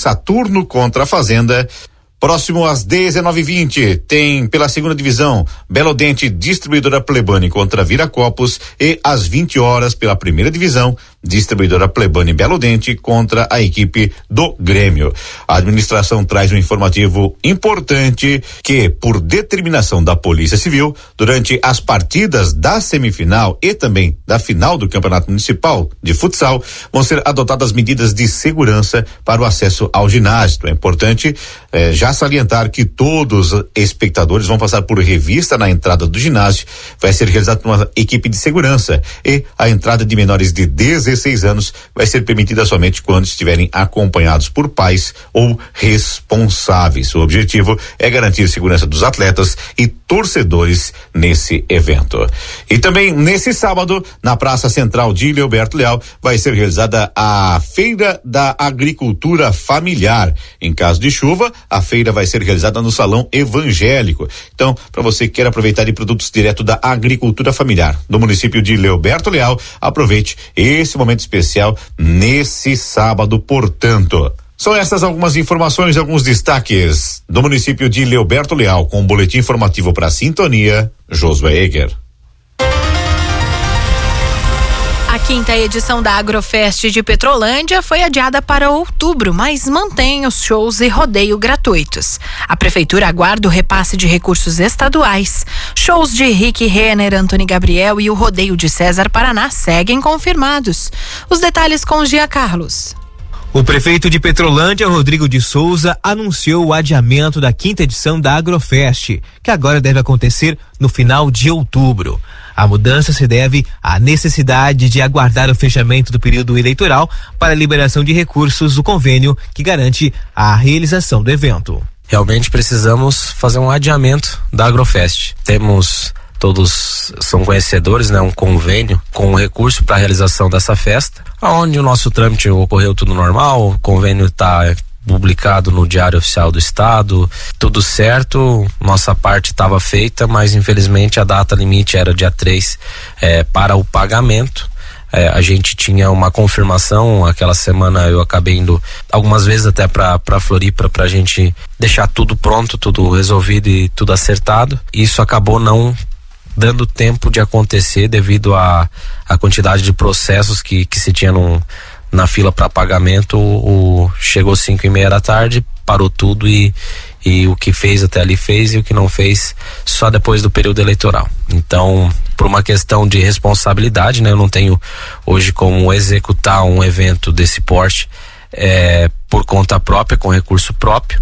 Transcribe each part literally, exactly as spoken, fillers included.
Saturno contra a Fazenda. Próximo às dezenove e vinte, tem pela segunda divisão Belo Dente Distribuidora Plebani contra Viracopos, e às vinte horas pela primeira divisão Distribuidora Plebani Belo Dente contra a equipe do Grêmio. A administração traz um informativo importante que, por determinação da Polícia Civil, durante as partidas da semifinal e também da final do Campeonato Municipal de Futsal, vão ser adotadas medidas de segurança para o acesso ao ginásio. É importante eh, já salientar que todos os espectadores vão passar por revista na entrada do ginásio. Vai ser realizada por uma equipe de segurança, e a entrada de menores de dezesseis anos vai ser permitida somente quando estiverem acompanhados por pais ou responsáveis. O objetivo é garantir a segurança dos atletas e torcedores nesse evento. E também nesse sábado, na Praça Central de Leoberto Leal, vai ser realizada a Feira da Agricultura Familiar. Em caso de chuva, a feira vai ser realizada no Salão Evangélico. Então, para você que quer aproveitar de produtos direto da agricultura familiar do município de Leoberto Leal, aproveite esse momento especial nesse sábado, portanto. São essas algumas informações, alguns destaques do município de Leoberto Leal, com um boletim informativo para a Sintonia, Josué Eger. A quinta edição da Agrofest de Petrolândia foi adiada para outubro, mas mantém os shows e rodeio gratuitos. A prefeitura aguarda o repasse de recursos estaduais. Shows de Rick Renner, Antony Gabriel e o rodeio de César Paraná seguem confirmados. Os detalhes com Gia Carlos. O prefeito de Petrolândia, Rodrigo de Souza, anunciou o adiamento da quinta edição da Agrofest, que agora deve acontecer no final de outubro. A mudança se deve à necessidade de aguardar o fechamento do período eleitoral para a liberação de recursos do convênio que garante a realização do evento. Realmente precisamos fazer um adiamento da Agrofest. Temos, todos são conhecedores, né, um convênio com recurso para a realização dessa festa, onde o nosso trâmite ocorreu tudo normal, o convênio está publicado no Diário Oficial do Estado, tudo certo, nossa parte estava feita, mas infelizmente a data limite era dia três é, para o pagamento. É, a gente tinha uma confirmação, aquela semana eu acabei indo algumas vezes até para para Floripa para a gente deixar tudo pronto, tudo resolvido e tudo acertado. Isso acabou não dando tempo de acontecer devido à a, a quantidade de processos que, que se tinha num, na fila para pagamento. O, o, chegou cinco e meia da tarde, parou tudo e, e o que fez até ali fez, e o que não fez só depois do período eleitoral. Então, por uma questão de responsabilidade, né, eu não tenho hoje como executar um evento desse porte é, por conta própria, com recurso próprio,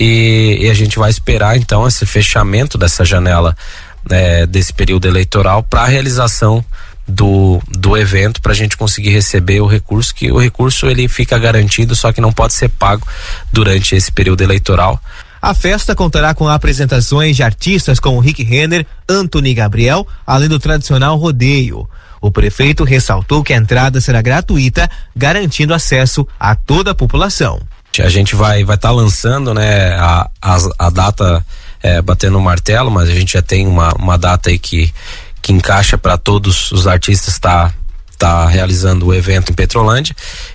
e, e a gente vai esperar então esse fechamento dessa janela É, desse período eleitoral para a realização do, do evento, para a gente conseguir receber o recurso, que o recurso ele fica garantido, só que não pode ser pago durante esse período eleitoral. A festa contará com apresentações de artistas como Rick Renner, Antony Gabriel, além do tradicional rodeio. O prefeito ressaltou que a entrada será gratuita, garantindo acesso a toda a população. A gente vai vai estar tá lançando, né, a, a, a data É, batendo o martelo, mas a gente já tem uma, uma data aí que, que encaixa para todos os artistas estar tá, tá realizando o evento em Petrolândia,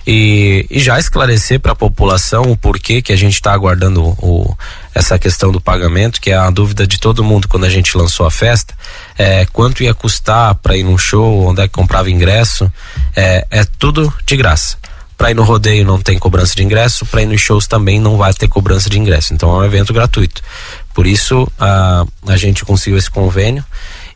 e, e já esclarecer para a população o porquê que a gente está aguardando o, essa questão do pagamento, que é a dúvida de todo mundo quando a gente lançou a festa, é, quanto ia custar para ir num show, onde é que comprava ingresso, é, é tudo de graça. Para ir no rodeio não tem cobrança de ingresso, para ir nos shows também não vai ter cobrança de ingresso, então é um evento gratuito. Por isso a, a gente conseguiu esse convênio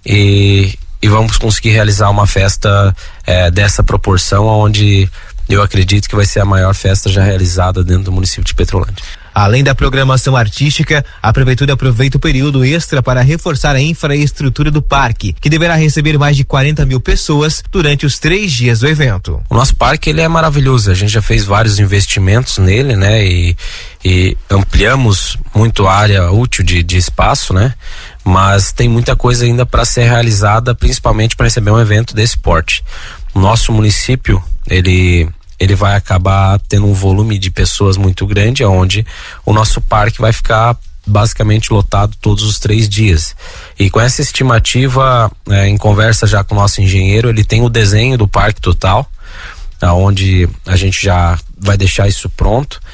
e, e vamos conseguir realizar uma festa é, dessa proporção, onde eu acredito que vai ser a maior festa já realizada dentro do município de Petrolândia. Além da programação artística, a prefeitura aproveita o período extra para reforçar a infraestrutura do parque, que deverá receber mais de quarenta mil pessoas durante os três dias do evento. O nosso parque ele é maravilhoso, a gente já fez vários investimentos nele, né, e, e ampliamos muito a área útil de, de espaço, né, mas tem muita coisa ainda para ser realizada, principalmente para receber um evento desse porte. O nosso município, ele ele vai acabar tendo um volume de pessoas muito grande, onde o nosso parque vai ficar basicamente lotado todos os três dias. E com essa estimativa, é, em conversa já com o nosso engenheiro, ele tem o desenho do parque total, onde a gente já vai deixar isso pronto,